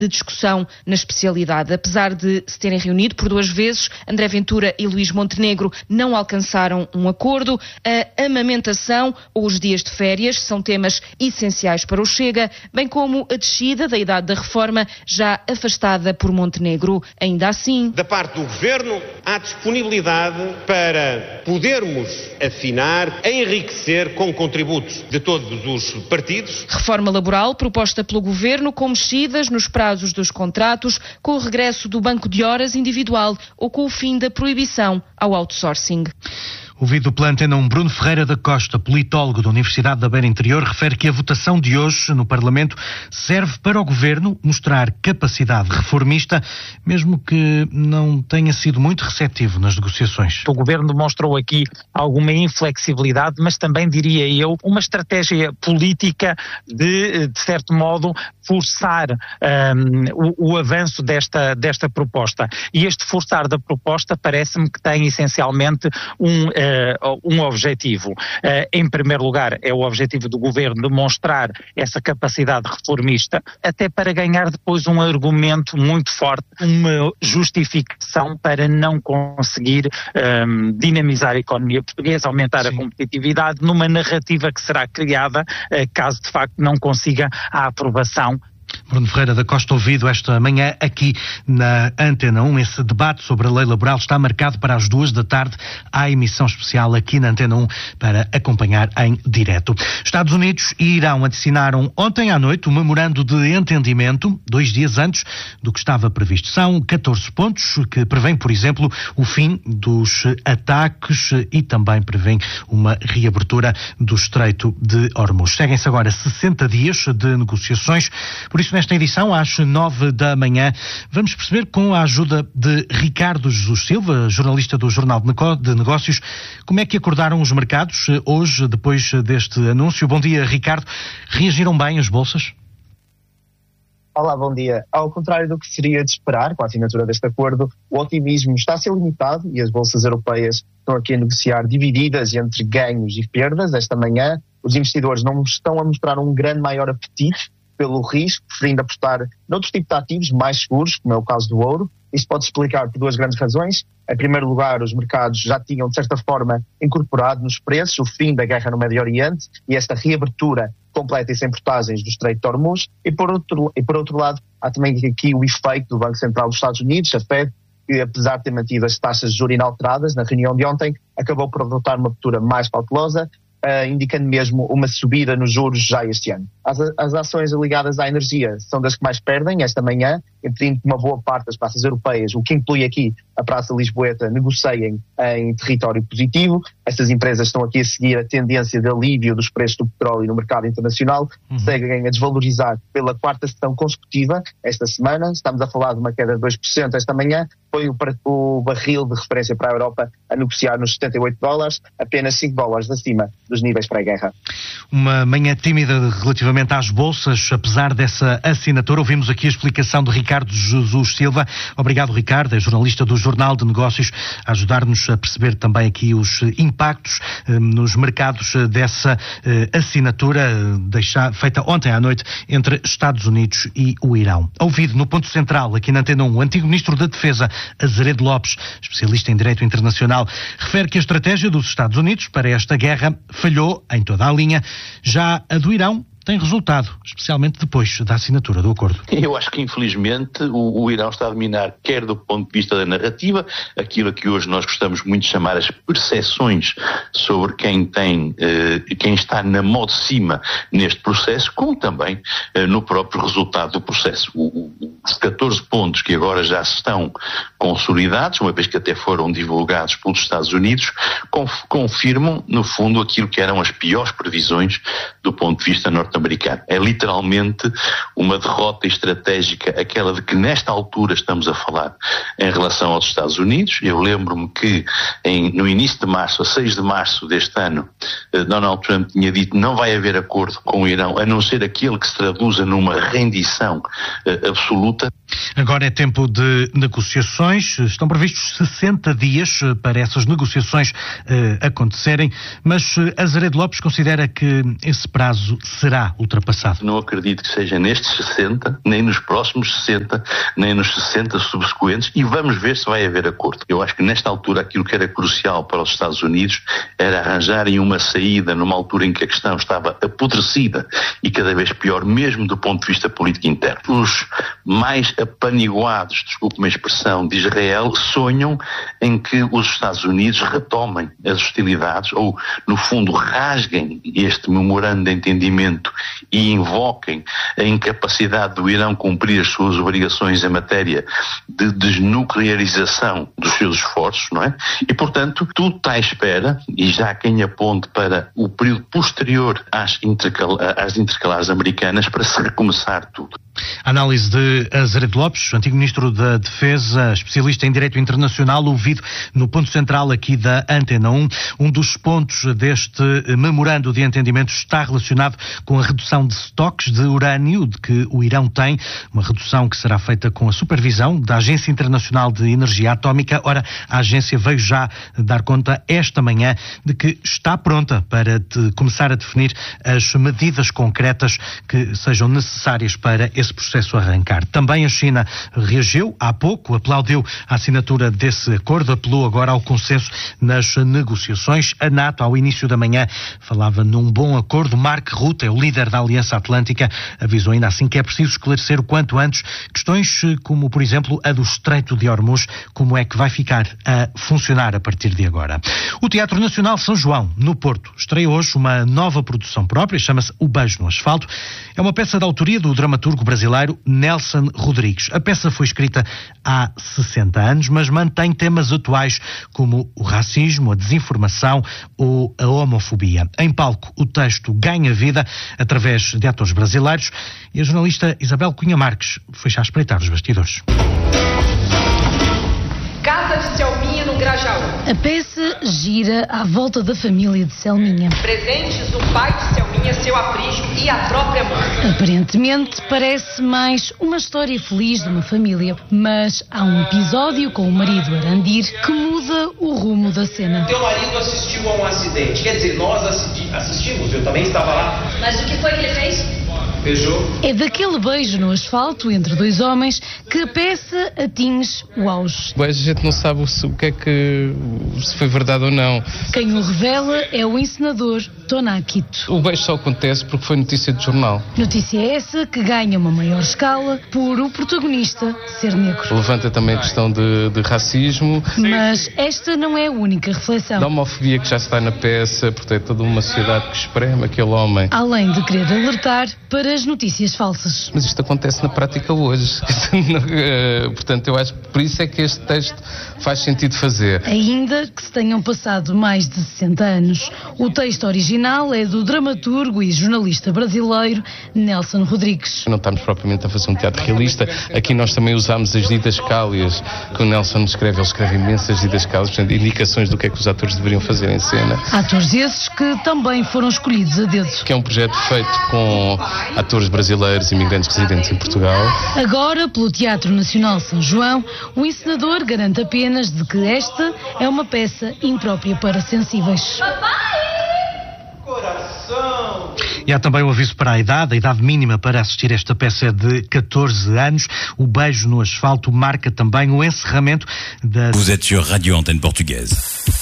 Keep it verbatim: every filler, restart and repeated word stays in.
de discussão na especialidade. Apesar de se terem reunido por duas vezes, André Ventura e Luís Montenegro não alcançaram um acordo. A amamentação ou os dias de férias são temas essenciais para o Chega, bem como a descida da idade da reforma, já afastada por Montenegro. Ainda assim, da parte do Governo, há disponibilidade para podermos afinar, enriquecer com contributos de todos os partidos. Reforma laboral proposta pelo Governo com mexidas nos prazos dos contratos, com o regresso do banco de horas individual ou com o fim da proibição ao outsourcing. Ouvido pela Antena um, Bruno Ferreira da Costa, politólogo da Universidade da Beira Interior, refere que a votação de hoje no Parlamento serve para o Governo mostrar capacidade reformista, mesmo que não tenha sido muito receptivo nas negociações. O Governo demonstrou aqui alguma inflexibilidade, mas também, diria eu, uma estratégia política de, de certo modo, forçar um, o, o avanço desta, desta proposta. E este forçar da proposta parece-me que tem essencialmente um... Uh, um objetivo. Uh, em primeiro lugar, é o objetivo do Governo demonstrar essa capacidade reformista, até para ganhar depois um argumento muito forte, uma justificação para não conseguir um, dinamizar a economia portuguesa, aumentar Sim. a competitividade, numa narrativa que será criada uh, caso de facto não consiga a aprovação. Bruno Ferreira da Costa, ouvido esta manhã aqui na Antena um. Esse debate sobre a lei laboral está marcado para as duas da tarde. Há emissão especial aqui na Antena um para acompanhar em direto. Estados Unidos e Irão assinaram ontem à noite um memorando de entendimento, dois dias antes do que estava previsto. São catorze pontos que prevêem, por exemplo, o fim dos ataques e também prevêem uma reabertura do Estreito de Hormuz. Seguem-se agora sessenta dias de negociações. Por isso, nesta edição, às nove da manhã, vamos perceber, com a ajuda de Ricardo Jesus Silva, jornalista do Jornal de Negócios, como é que acordaram os mercados hoje, depois deste anúncio. Bom dia, Ricardo. Reagiram bem as bolsas? Olá, bom dia. Ao contrário do que seria de esperar com a assinatura deste acordo, o otimismo está a ser limitado e as bolsas europeias estão aqui a negociar divididas entre ganhos e perdas. Esta manhã, os investidores não estão a mostrar um grande maior apetite pelo risco, preferindo apostar noutros tipos de ativos mais seguros, como é o caso do ouro. Isto pode explicar por duas grandes razões. Em primeiro lugar, os mercados já tinham, de certa forma, incorporado nos preços o fim da guerra no Médio Oriente e esta reabertura completa e sem portagens do Estreito de Hormuz. E por outro, e por outro lado, há também aqui o efeito do Banco Central dos Estados Unidos, a Fed, que apesar de ter mantido as taxas de juros inalteradas na reunião de ontem, acabou por adotar uma postura mais cautelosa, Uh, indicando mesmo uma subida nos juros já este ano. As, as ações ligadas à energia são das que mais perdem esta manhã, impedindo que uma boa parte das praças europeias, o que inclui aqui a Praça Lisboeta, negociem em território positivo. Estas empresas estão aqui a seguir a tendência de alívio dos preços do petróleo no mercado internacional, uhum. seguem a desvalorizar pela quarta sessão consecutiva esta semana. Estamos a falar de uma queda de dois por cento esta manhã. Foi o, o barril de referência para a Europa a negociar nos setenta e oito dólares, apenas cinco dólares acima dos níveis pré-guerra. Uma manhã tímida relativamente às bolsas, apesar dessa assinatura. Ouvimos aqui a explicação de Ricardo Jesus Silva. Obrigado, Ricardo, é jornalista do Jornal de Negócios, a ajudar-nos a perceber também aqui os impactos eh, nos mercados dessa eh, assinatura eh, deixa, feita ontem à noite entre Estados Unidos e o Irão. Ouvido no ponto central, aqui na Antena um, o antigo Ministro da Defesa, Azeredo Lopes, especialista em Direito Internacional, refere que a estratégia dos Estados Unidos para esta guerra falhou em toda a linha. Já a do Irão tem resultado, especialmente depois da assinatura do acordo. Eu acho que, infelizmente, o, o Irão está a dominar, quer do ponto de vista da narrativa, aquilo que hoje nós gostamos muito de chamar as percepções sobre quem tem, eh, quem está na mão de cima neste processo, como também eh, no próprio resultado do processo. O, os catorze pontos que agora já estão consolidados, uma vez que até foram divulgados pelos Estados Unidos, conf, confirmam, no fundo, aquilo que eram as piores previsões do ponto de vista norte-americano. É literalmente uma derrota estratégica, aquela de que nesta altura estamos a falar em relação aos Estados Unidos. Eu lembro-me que em, no início de março, a seis de março deste ano, Donald Trump tinha dito que não vai haver acordo com o Irão, a não ser aquele que se traduza numa rendição uh, absoluta. Agora é tempo de negociações. Estão previstos sessenta dias para essas negociações eh, acontecerem, mas Azeredo Lopes considera que esse prazo será ultrapassado. Não acredito que seja nestes sessenta, nem nos próximos sessenta, nem nos sessenta subsequentes, e vamos ver se vai haver acordo. Eu acho que nesta altura aquilo que era crucial para os Estados Unidos era arranjarem uma saída numa altura em que a questão estava apodrecida e cada vez pior, mesmo do ponto de vista político interno. Os mais apaniguados, desculpe-me a expressão, de Israel sonham em que os Estados Unidos retomem as hostilidades ou, no fundo, rasguem este memorando de entendimento e invoquem a incapacidade do Irão cumprir as suas obrigações em matéria de desnuclearização dos seus esforços, não é? E, portanto, tudo está à espera, e já há quem aponte para o período posterior às, intercal- às intercalares americanas para se recomeçar tudo. Análise de Azeredo Lopes, antigo Ministro da Defesa, especialista em Direito Internacional, ouvido no ponto central aqui da Antena um. Um dos pontos deste memorando de entendimento está relacionado com a redução de estoques de urânio de que o Irão tem, uma redução que será feita com a supervisão da Agência Internacional de Energia Atómica. Ora, a agência veio já dar conta esta manhã de que está pronta para de começar a definir as medidas concretas que sejam necessárias para esse processo arrancar. Também a China reagiu há pouco, aplaudiu a assinatura desse acordo, apelou agora ao consenso nas negociações. A NATO, ao início da manhã, falava num bom acordo. Mark Rutte, o líder da Aliança Atlântica, avisou ainda assim que é preciso esclarecer o quanto antes questões como, por exemplo, a do Estreito de Hormuz, como é que vai ficar a funcionar a partir de agora. O Teatro Nacional São João, no Porto, estreia hoje uma nova produção própria, chama-se O Beijo no Asfalto. É uma peça de autoria do dramaturgo brasileiro Nelson Rodrigues. A peça foi escrita há sessenta anos, mas mantém temas atuais como o racismo, a desinformação ou a homofobia. Em palco, o texto ganha vida através de atores brasileiros e a jornalista Isabel Cunha Marques foi já espreitar os bastidores. Casa de Selminha no Grajaú. A peça gira à volta da família de Selminha. Presentes do pai de Selminha, seu aprisco e a própria mãe. Aparentemente parece mais uma história feliz de uma família, mas há um episódio com o marido Arandir que muda o rumo da cena. Teu marido assistiu a um acidente, quer dizer, nós assisti- assistimos, eu também estava lá. Mas o que foi que ele fez? Beijou. É daquele beijo no asfalto entre dois homens que a peça atinge o auge. Mas a gente não sabe se, o que é que, se foi verdade ou não. Quem o revela é o encenador Tonakito. O beijo só acontece porque foi notícia de jornal. Notícia essa que ganha uma maior escala por o protagonista ser negro. Levanta também a questão de, de racismo. Mas esta não é a única reflexão. Da homofobia que já está na peça, porque é toda uma sociedade que espreme aquele homem. Além de querer alertar para as notícias falsas. Mas isto acontece na prática hoje. Portanto, eu acho que por isso é que este texto faz sentido fazer. Ainda que se tenham passado mais de sessenta anos, o texto original é do dramaturgo e jornalista brasileiro Nelson Rodrigues. Não estamos propriamente a fazer um teatro realista. Aqui nós também usamos as didascálias que o Nelson escreve. Ele escreve imensas didascálias, portanto, indicações do que é que os atores deveriam fazer em cena. Atores esses que também foram escolhidos a dedo. Que é um projeto feito com atores brasileiros, imigrantes residentes em Portugal. Agora, pelo Teatro Nacional São João, o encenador garante apenas de que esta é uma peça imprópria para sensíveis. Coração. E há também o aviso para a idade. A idade mínima para assistir a esta peça é de catorze anos. O Beijo no Asfalto marca também o encerramento da... Vous êtes sur Radio Antenne Portugaise.